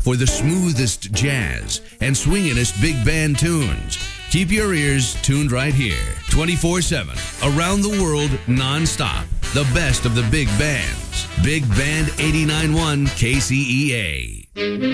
for the smoothest jazz and swinginest big band tunes. Keep your ears tuned right here, 24/7, around the world, non-stop. The best of the big bands. Big Band 89.1 KCEA.